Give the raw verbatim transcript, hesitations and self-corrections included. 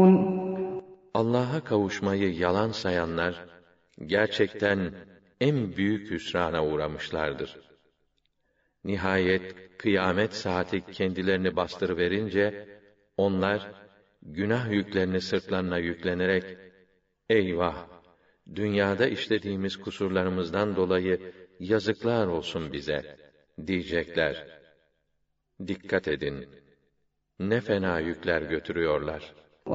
Allah'a kavuşmayı yalan sayanlar, gerçekten en büyük hüsrana uğramışlardır. Nihayet kıyamet saati kendilerini bastırıverince, onlar, günah yüklerini sırtlarına yüklenerek, eyvah! Dünyada işlediğimiz kusurlarımızdan dolayı yazıklar olsun bize, diyecekler. Dikkat edin! Ne fena yükler götürüyorlar.